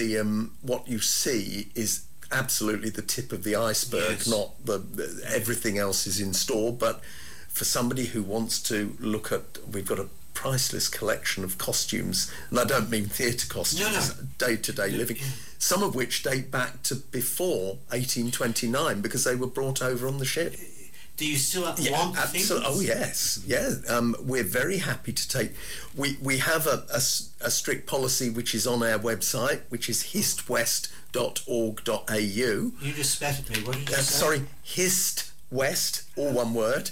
What you see is absolutely the tip of the iceberg, Yes. not everything else is in store. But for somebody who wants to look at, we've got a priceless collection of costumes, and I don't mean theatre costumes, day-to-day living, some of which date back to before 1829 because they were brought over on the ship. Do you still want things? Oh yes, yeah. We're very happy to take. We have a strict policy which is on our website, which is histwest.org.au. You just spat at me. What did you say? Sorry, Histwest, all one word.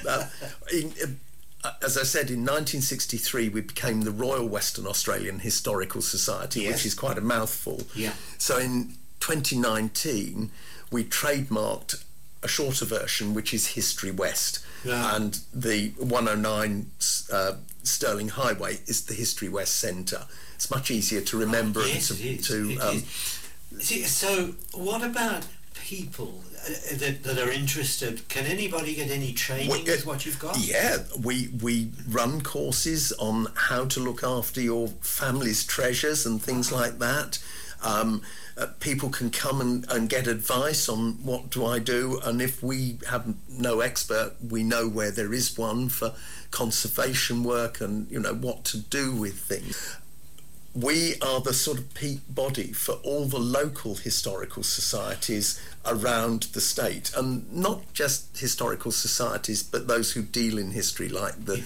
As I said, in 1963 we became the Royal Western Australian Historical Society, Yes. which is quite a mouthful. Yeah. So in 2019 we trademarked a shorter version, which is History West, and the 109 Stirling Highway is the History West Centre. It's much easier to remember. Yes, it is. See, so what about people that are interested? Can anybody get any training with what you've got? Yeah, we run courses on how to look after your family's treasures and things like that. People can come and get advice on what do I do, and if we have no expert, we know where there is one for conservation work and what to do with things. We are the sort of peak body for all the local historical societies around the state, and not just historical societies, but those who deal in history, like the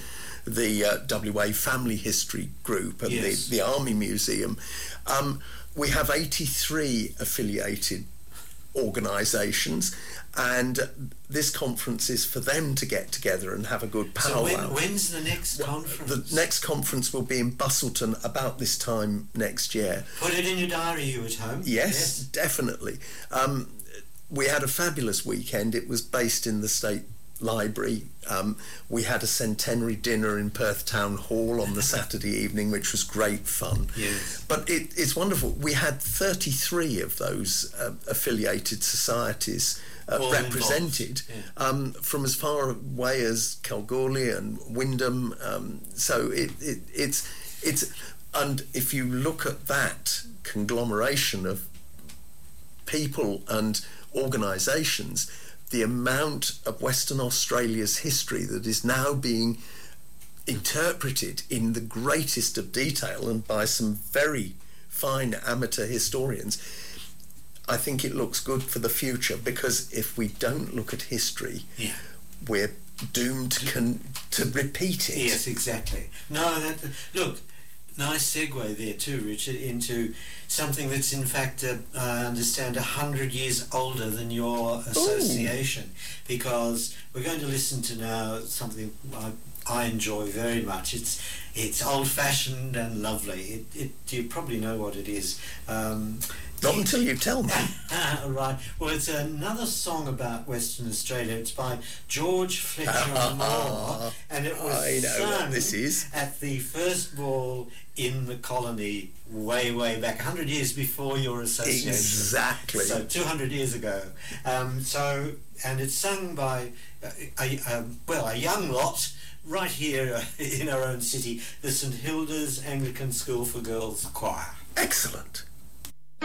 WA Family History Group and Yes. the Army Museum. We have 83 affiliated organisations, and this conference is for them to get together and have a good powwow. So when's the next conference? The next conference will be in Busselton about this time next year. Put it in your diary, you at home. Yes, definitely. We had a fabulous weekend. It was based in the State Library. We had a centenary dinner in Perth Town Hall on the Saturday evening, which was great fun. Yes. But it's wonderful. We had 33 of those affiliated societies represented, from as far away as Kalgoorlie and Wyndham. So it's and if you look at that conglomeration of people and organisations, the amount of Western Australia's history that is now being interpreted in the greatest of detail and by some very fine amateur historians, I think it looks good for the future, because if we don't look at history, we're doomed to repeat it. Yes, exactly. No, look, nice segue there too, Richard, into something that's in fact, I understand, 100 years older than your association. Ooh. Because we're going to listen to now something I enjoy very much. It's old-fashioned and lovely. You probably know what it is. Not until you tell me. Right. Well, it's another song about Western Australia. It's by George Fletcher Moore, and it was sung at the first ball in the colony way back, 100 years before your association. Exactly. So 200 years ago. And it's sung by a young lot right here in our own city, the St Hilda's Anglican School for Girls Choir. Excellent.